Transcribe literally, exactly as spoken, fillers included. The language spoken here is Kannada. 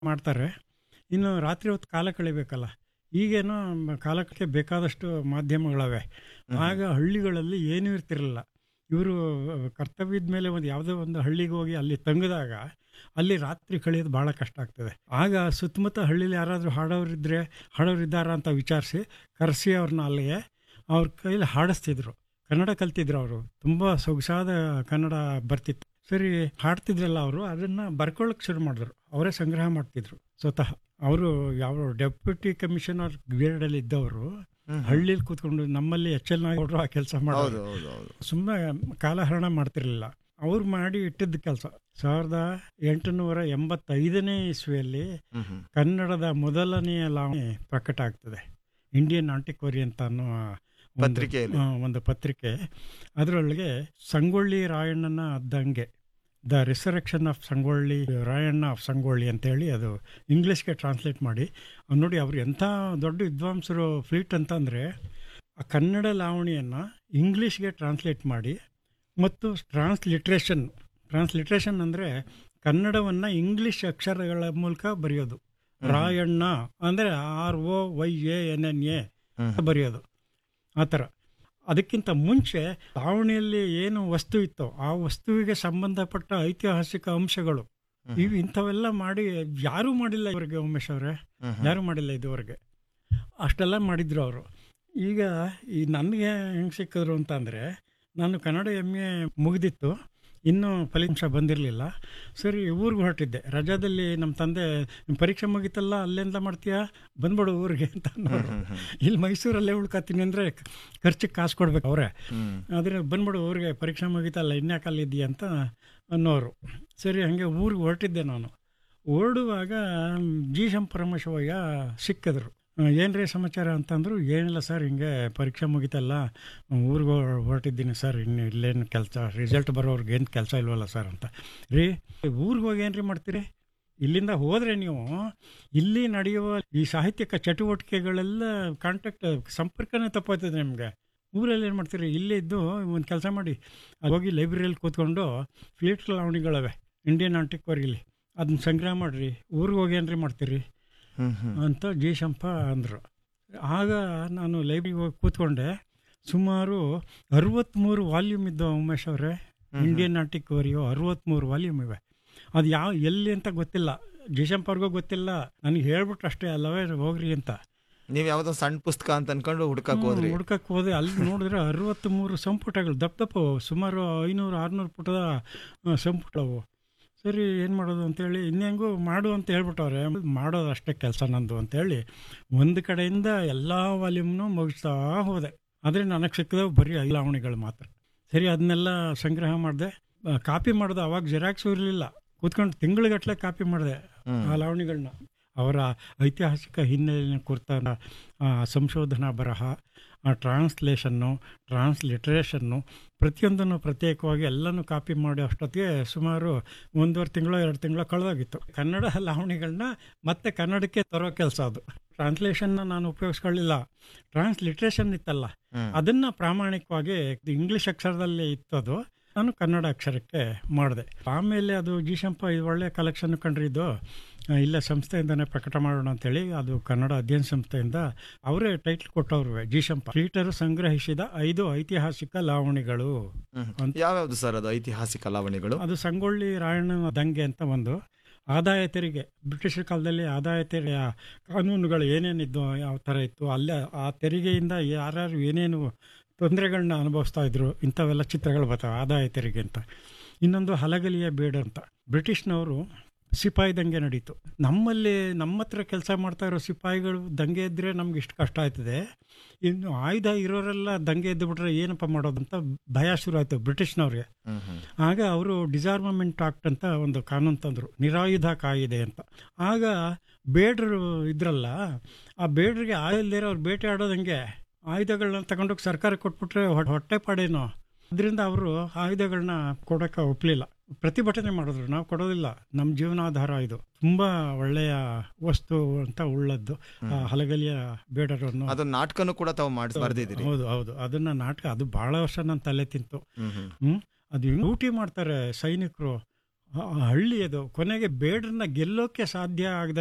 ಮಾಡ್ತಾರೆ. ಇನ್ನು ರಾತ್ರಿ ಹೊತ್ತು ಕಾಲ ಕಳಿಬೇಕಲ್ಲ. ಈಗೇನೋ ಮ ಕಾಲಕ್ಕೆ ಬೇಕಾದಷ್ಟು ಮಾಧ್ಯಮಗಳವೆ. ಆಗ ಹಳ್ಳಿಗಳಲ್ಲಿ ಏನೂ ಇರ್ತಿರಲಿಲ್ಲ. ಇವರು ಕರ್ತವ್ಯದ ಮೇಲೆ ಒಂದು ಯಾವುದೋ ಒಂದು ಹಳ್ಳಿಗೆ ಹೋಗಿ ಅಲ್ಲಿ ತಂಗಿದಾಗ ಅಲ್ಲಿ ರಾತ್ರಿ ಕಳೆಯೋದು ಭಾಳ ಕಷ್ಟ ಆಗ್ತದೆ. ಆಗ ಸುತ್ತಮುತ್ತ ಹಳ್ಳೀಲಿ ಯಾರಾದರೂ ಹಾಡೋರಿದ್ದರೆ ಹಾಡೋರಿದ್ದಾರಾ ಅಂತ ವಿಚಾರಿಸಿ ಕರೆಸಿ ಅವ್ರನ್ನ ಅಲ್ಲಿಗೆ ಅವ್ರ ಕೈಲಿ ಹಾಡಿಸ್ತಿದ್ರು. ಕನ್ನಡ ಕಲ್ತಿದ್ರು ಅವರು. ತುಂಬ ಸೊಗಸಾದ ಕನ್ನಡ ಬರ್ತಿತ್ತು. ಸರಿ ಹಾಡ್ತಿದ್ರಲ್ಲ ಅವರು, ಅದನ್ನು ಬರ್ಕೊಳ್ಳೋಕೆ ಶುರು ಮಾಡಿದ್ರು. ಅವರೇ ಸಂಗ್ರಹ ಮಾಡ್ತಿದ್ರು ಸ್ವತಃ. ಅವರು ಯಾವ ಡೆಪ್ಯೂಟಿ ಕಮಿಷನರ್ ಗ್ರೇಡಲ್ಲಿ ಇದ್ದವರು ಹಳ್ಳಿಲಿ ಕೂತ್ಕೊಂಡು ನಮ್ಮಲ್ಲಿ ಎಚ್ ಎಲ್ ನಾಗೌಡರು ಆ ಕೆಲಸ ಮಾಡೋದು. ಸುಮ್ಮನೆ ಕಾಲಹರಣ ಮಾಡ್ತಿರ್ಲಿಲ್ಲ. ಅವ್ರು ಮಾಡಿ ಇಟ್ಟಿದ್ದ ಕೆಲಸ. ಸಾವಿರದ ಎಂಟುನೂರ ಎಂಬತ್ತೈದನೇ ಇಸ್ವಿಯಲ್ಲಿ ಕನ್ನಡದ ಮೊದಲನೆಯ ಲಾವಣಿ ಪ್ರಕಟ ಆಗ್ತದೆ. ಇಂಡಿಯನ್ ಆಂಟಿಕ್ವರಿ ಅಂತ ಅನ್ನೋ ಪತ್ರಿಕೆ ಒಂದು ಪತ್ರಿಕೆ. ಅದರೊಳಗೆ ಸಂಗೊಳ್ಳಿ ರಾಯಣ್ಣನ ದಂಗೆ, the resurrection of Sangolli Rayanna of Sangolli ಅಂತೇಳಿ ಅದು ಇಂಗ್ಲೀಷ್ಗೆ ಟ್ರಾನ್ಸ್ಲೇಟ್ ಮಾಡಿ. ನೋಡಿ ಅವರು ಎಂಥ ದೊಡ್ಡ ವಿದ್ವಾಂಸರು. ಫ್ಲೀಟ್ ಅಂತಂದರೆ ಆ ಕನ್ನಡ ಲಾವಣಿಯನ್ನು ಇಂಗ್ಲೀಷ್ಗೆ ಟ್ರಾನ್ಸ್ಲೇಟ್ ಮಾಡಿ ಮತ್ತು ಟ್ರಾನ್ಸ್ಲಿಟ್ರೇಷನ್ ಟ್ರಾನ್ಸ್ಲಿಟ್ರೇಷನ್ ಅಂದರೆ ಕನ್ನಡವನ್ನು ಇಂಗ್ಲೀಷ್ ಅಕ್ಷರಗಳ ಮೂಲಕ ಬರೆಯೋದು. ರಾಯಣ್ಣ ಅಂದರೆ R O Y A N N A ಬರೆಯೋದು ಆ ಥರ. ಅದಕ್ಕಿಂತ ಮುಂಚೆ ಲಾವಣಿಯಲ್ಲಿ ಏನು ವಸ್ತು ಇತ್ತೋ ಆ ವಸ್ತುವಿಗೆ ಸಂಬಂಧಪಟ್ಟ ಐತಿಹಾಸಿಕ ಅಂಶಗಳು ಇವು ಇಂಥವೆಲ್ಲ ಮಾಡಿ ಯಾರೂ ಮಾಡಿಲ್ಲ ಇವರಿಗೆ. ಉಮೇಶ್ ಅವರೇ, ಯಾರೂ ಮಾಡಿಲ್ಲ ಇದುವರೆಗೆ. ಅಷ್ಟೆಲ್ಲ ಮಾಡಿದ್ರು ಅವರು. ಈಗ ಈ ನನಗೆ ಹೆಂಗೆ ಸಿಕ್ಕಿದ್ರು ಅಂತ ಅಂದರೆ, ನಾನು ಕನ್ನಡ ಎಮ್ ಎ ಮುಗಿದಿತ್ತು, ಇನ್ನೂ ಫಲಿತಾಂಶ ಬಂದಿರಲಿಲ್ಲ. ಸರಿ ಊರಿಗೆ ಹೊರಟಿದ್ದೆ ರಜಾದಲ್ಲಿ. ನಮ್ಮ ತಂದೆ ಪರೀಕ್ಷೆ ಮುಗಿತಲ್ಲ, ಅಲ್ಲೆಂದ ಮಾಡ್ತೀಯಾ, ಬಂದ್ಬಿಡು ಊರಿಗೆ ಅಂತ ಅನ್ನೋರು. ಇಲ್ಲಿ ಮೈಸೂರಲ್ಲೇ ಉಳ್ಕೊತೀನಿ ಅಂದರೆ ಖರ್ಚಿಗೆ ಕಾಸು ಕೊಡ್ಬೇಕು ಅವರೇ. ಆದರೆ ಬಂದ್ಬಿಡು ಊರಿಗೆ, ಪರೀಕ್ಷೆ ಮುಗಿತಲ್ಲ, ಇನ್ಯಾಕೆ ಅಲ್ಲಿದ್ದೀಯ ಅಂತ ಅನ್ನೋರು. ಸರಿ ಹಾಗೆ ಊರಿಗೆ ಹೊರಟಿದ್ದೆ ನಾನು. ಹೊರಡುವಾಗ ಜಿ ಶಂ ಪರಮೇಶ್ವಯ್ಯ ಸಿಕ್ಕಿದ್ರು. ಏನ್ರೀ ಸಮಾಚಾರ ಅಂತಂದರು. ಏನಿಲ್ಲ ಸರ್, ಹಿಂಗೆ ಪರೀಕ್ಷೆ ಮುಗಿತಲ್ಲ, ಊರಿಗೆ ಹೊರಟಿದ್ದೀನಿ ಸರ್, ಇನ್ನು ಇಲ್ಲೇನು ಕೆಲಸ, ರಿಸಲ್ಟ್ ಬರೋರ್ಗೆ ಏನು ಕೆಲಸ ಇಲ್ವಲ್ಲ ಸರ್ ಅಂತ. ರೀ ಊರಿಗೆ ಹೋಗಿ ಏನು ರೀ ಮಾಡ್ತೀರಿ? ಇಲ್ಲಿಂದ ಹೋದರೆ ನೀವು ಇಲ್ಲಿ ನಡೆಯುವ ಈ ಸಾಹಿತ್ಯಿಕ ಚಟುವಟಿಕೆಗಳೆಲ್ಲ ಕಾಂಟ್ಯಾಕ್ಟ್ ಸಂಪರ್ಕನೇ ತಪ್ಪೋಯ್ತದೆ ನಿಮಗೆ. ಊರಲ್ಲಿ ಏನು ಮಾಡ್ತೀರಿ? ಇಲ್ಲೇ ಇದ್ದು ಒಂದು ಕೆಲಸ ಮಾಡಿ, ಹೋಗಿ ಲೈಬ್ರರಿಯಲ್ಲಿ ಕೂತ್ಕೊಂಡು ಫ್ಲೀಟ್ ಲಾವಣಿಗಳವೆ ಇಂಡಿಯನ್ ಆಂಟಿಕ್ವರಿಲಿ, ಅದನ್ನ ಸಂಗ್ರಹ ಮಾಡಿರಿ. ಊರಿಗೆ ಹೋಗಿ ಏನು ರೀ ಮಾಡ್ತೀರಿ ಅಂತ ಜಿ ಶಂಪ ಅಂದರು. ಆಗ ನಾನು ಲೈಬ್ರರಿಗೆ ಹೋಗಿ ಕೂತ್ಕೊಂಡೆ. ಸುಮಾರು ಅರವತ್ತ್ಮೂರು ವಾಲ್ಯೂಮ್ ಇದ್ದವು ಉಮೇಶ್ ಅವರೇ. ಇಂಡಿಯನ್ ಆಂಟಿಕ್ವರಿಯೋ ಅರವತ್ತ್ಮೂರು ವಾಲ್ಯೂಮ್ ಇವೆ. ಅದು ಯಾವ ಎಲ್ಲಿ ಅಂತ ಗೊತ್ತಿಲ್ಲ, ಜಿ ಶಂಪ ಅವ್ರಿಗೂ ಗೊತ್ತಿಲ್ಲ. ನನಗೆ ಹೇಳ್ಬಿಟ್ರು ಅಷ್ಟೇ, ಅಲ್ಲವೇ ಹೋಗ್ರಿ ಅಂತ. ನೀವು ಯಾವುದೋ ಸಣ್ಣ ಪುಸ್ತಕ ಅಂತ ಅನ್ಕೊಂಡು ಹುಡ್ಕಕ್ಕೆ ಹೋದ್ರಿ. ಹುಡ್ಕಕ್ಕೆ ಹೋದೆ. ಅಲ್ಲಿ ನೋಡಿದ್ರೆ ಅರವತ್ತ್ಮೂರು ಸಂಪುಟಗಳು, ದಪ್ಪ ದಪ್ಪವು, ಸುಮಾರು ಐನೂರು ಆರುನೂರು ಪುಟದ ಸಂಪುಟವು. ಸರಿ ಏನು ಮಾಡೋದು ಅಂತೇಳಿ, ಇನ್ನೆಂಗೂ ಮಾಡು ಅಂತ ಹೇಳ್ಬಿಟ್ಟವ್ರೆ. ಮಾಡೋದು ಅಷ್ಟೇ ಕೆಲಸ ನಂದು ಅಂತೇಳಿ ಒಂದು ಕಡೆಯಿಂದ ಎಲ್ಲ ವಾಲ್ಯೂಮ್ನು ಮುಗಿಸ್ತಾ ಹೋದೆ. ಆದರೆ ನನಗೆ ಸಿಕ್ಕಿದವು ಬರೀ ಲಾವಣಿಗಳು ಮಾತ್ರ. ಸರಿ ಅದನ್ನೆಲ್ಲ ಸಂಗ್ರಹ ಮಾಡಿದೆ. ಕಾಪಿ ಮಾಡೋದು ಅವಾಗ ಜೆರಾಕ್ಸು ಇರಲಿಲ್ಲ. ಕೂತ್ಕೊಂಡು ತಿಂಗಳಿಗಟ್ಟಲೆ ಕಾಪಿ ಮಾಡಿದೆ ಆ ಲಾವಣಿಗಳನ್ನ. ಅವರ ಐತಿಹಾಸಿಕ ಹಿನ್ನೆಲೆಯ ಕುರಿತ ಸಂಶೋಧನಾ ಬರಹ, ಟ್ರಾನ್ಸ್ಲೇಷನ್ನು, ಟ್ರಾನ್ಸ್ಲಿಟ್ರೇಷನ್ನು ಪ್ರತಿಯೊಂದನ್ನು ಪ್ರತ್ಯೇಕವಾಗಿ ಎಲ್ಲನೂ ಕಾಪಿ ಮಾಡಿ ಅಷ್ಟೊತ್ತಿಗೆ ಸುಮಾರು ಒಂದೂವರೆ ತಿಂಗಳು ಎರಡು ತಿಂಗಳು ಕಳೆದೋಗಿತ್ತು. ಕನ್ನಡ ಲಾವಣಿಗಳನ್ನ ಮತ್ತೆ ಕನ್ನಡಕ್ಕೆ ತರೋ ಕೆಲಸ ಅದು. ಟ್ರಾನ್ಸ್ಲೇಷನ್ನ ನಾನು ಉಪಯೋಗಿಸ್ಕೊಳ್ಳಿಲ್ಲ. ಟ್ರಾನ್ಸ್ಲಿಟ್ರೇಷನ್ ಇತ್ತಲ್ಲ, ಅದನ್ನು ಪ್ರಾಮಾಣಿಕವಾಗಿ ಇಂಗ್ಲೀಷ್ ಅಕ್ಷರದಲ್ಲಿ ಇತ್ತದು, ನಾನು ಕನ್ನಡ ಅಕ್ಷರಕ್ಕೆ ಮಾಡಿದೆ. ಆಮೇಲೆ ಅದು ಜಿ ಶಂಪ ಇದು ಒಳ್ಳೆಯ ಕಲೆಕ್ಷನ್ ಕಂಡ್ರಿದ್ದು, ಇಲ್ಲೇ ಸಂಸ್ಥೆಯಿಂದನೇ ಪ್ರಕಟ ಮಾಡೋಣ ಅಂತೇಳಿ, ಅದು ಕನ್ನಡ ಅಧ್ಯಯನ ಸಂಸ್ಥೆಯಿಂದ ಅವರೇ ಟೈಟ್ಲ್ ಕೊಟ್ಟವ್ರು. ಜಿ ಶಂಪ ಪೀಟರು ಸಂಗ್ರಹಿಸಿದ ಐದು ಐತಿಹಾಸಿಕ ಲಾವಣಿಗಳು. ಯಾವ್ಯಾವುದು ಸರ್ ಅದು ಐತಿಹಾಸಿಕ ಲಾವಣಿಗಳು? ಅದು ಸಂಗೊಳ್ಳಿ ರಾಯಣ್ಣನ ದಂಗೆ ಅಂತ ಒಂದು. ಆದಾಯ ತೆರಿಗೆ, ಬ್ರಿಟಿಷರ ಕಾಲದಲ್ಲಿ ಆದಾಯ ತೆರಿಗೆಯ ಕಾನೂನುಗಳು ಏನೇನಿದ್ದು, ಯಾವ ಥರ ಇತ್ತು, ಅಲ್ಲೇ ಆ ತೆರಿಗೆಯಿಂದ ಯಾರ್ಯಾರು ಏನೇನು ತೊಂದರೆಗಳನ್ನ ಅನುಭವಿಸ್ತಾ ಇದ್ರು, ಇಂಥವೆಲ್ಲ ಚಿತ್ರಗಳು ಬರ್ತಾವೆ ಆದಾಯ ತೆರಿಗೆ ಅಂತ. ಇನ್ನೊಂದು ಹಲಗಲಿಯ ಬೇಡ ಅಂತ. ಬ್ರಿಟಿಷ್ನವರು ಸಿಪಾಯಿ ದಂಗೆ ನಡೀತು. ನಮ್ಮಲ್ಲಿ ನಮ್ಮ ಹತ್ರ ಕೆಲಸ ಮಾಡ್ತಾ ಇರೋ ಸಿಪಾಯಿಗಳು ದಂಗೆ ಇದ್ದರೆ ನಮ್ಗೆ ಇಷ್ಟು ಕಷ್ಟ ಆಯ್ತದೆ, ಇನ್ನು ಆಯುಧ ಇರೋರೆಲ್ಲ ದಂಗೆ ಎದ್ದು ಬಿಟ್ರೆ ಏನಪ್ಪ ಮಾಡೋದು ಅಂತ ಭಯ ಶುರು ಆಯಿತು ಬ್ರಿಟಿಷ್ನವ್ರಿಗೆ. ಆಗ ಅವರು ಡಿಸಾರ್ಮಮೆಂಟ್ ಆಕ್ಟ್ ಅಂತ ಒಂದು ಕಾನೂನು ತಂದರು, ನಿರಾಯುಧ ಕಾಯಿದೆ ಅಂತ. ಆಗ ಬೇಡರು ಇದ್ರಲ್ಲ, ಆ ಬೇಡರಿಗೆ ಆಯುಧಲ್ದೇರೋ ಅವ್ರು ಬೇಟೆ ಆಡೋದಂಗೆ ಆಯುಧಗಳನ್ನ ತಗೊಂಡೋಗಿ ಸರ್ಕಾರ ಕೊಟ್ಬಿಟ್ರೆ ಹೊಟ್ಟೆ ಪಾಡೇನೋ. ಅದರಿಂದ ಅವರು ಆಯುಧಗಳನ್ನ ಕೊಡೋಕೆ ಒಪ್ಪಲಿಲ್ಲ, ಪ್ರತಿಭಟನೆ ಮಾಡಿದ್ರು. ನಾವು ಕೊಡೋದಿಲ್ಲ, ನಮ್ಮ ಜೀವನಾಧಾರ ಇದು, ತುಂಬ ಒಳ್ಳೆಯ ವಸ್ತು ಅಂತ ಉಳ್ಳದ್ದು ಹಲಗಲಿಯ ಬೇಡರನ್ನು. ಅದು ನಾಟಕನೂ ಕೂಡ ತಾವು ಮಾಡಿ ಬರ್ದಿದ್ದೀರಿ. ಹೌದು ಹೌದು, ಅದನ್ನ ನಾಟಕ ಅದು ಬಹಳ ವರ್ಷ ನನ್ನ ತಲೆ ತಿಂತು. ಹ್ಮ್ ಅದು ಡ್ಯೂಟಿ ಮಾಡ್ತಾರೆ ಸೈನಿಕರು, ಆ ಹಳ್ಳಿ ಅದು ಕೊನೆಗೆ ಬೇಡರನ್ನ ಗೆಲ್ಲೋಕೆ ಸಾಧ್ಯ ಆಗದ